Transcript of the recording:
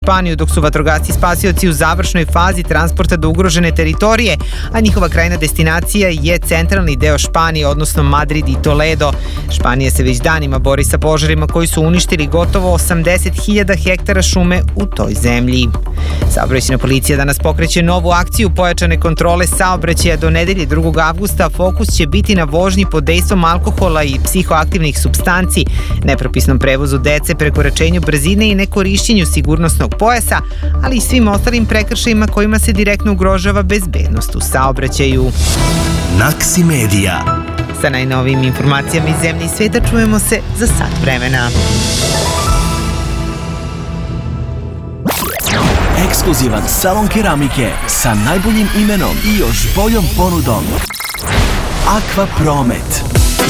Španiju, dok su vatrogasci spasioci u završnoj fazi transporta do ugrožene teritorije, a njihova krajna destinacija je centralni deo Španije, odnosno Madrid i Toledo. Španija se već danima bori sa požarima koji su uništili gotovo 80.000 hektara šume u toj zemlji. Saobraćajna policija danas pokreće novu akciju pojačane kontrole saobraćaja. Do nedelje 2. avgusta fokus će biti na vožnji pod dejstvom alkohola i psihoaktivnih supstanci, nepropisnom prevozu dece, prekoračenju brzine i nekorišćenju sigurnosnog pojasa, ali i svim ostalim prekršajima kojima se direktno ugrožava bezbednost u saobraćaju. Naksimedija. Sa najnovijim informacijama iz zemlje i sveta čujemo se za sat vremena. Ekskluzivan salon keramike sa najboljim imenom i još boljom ponudom. Aqua Promet.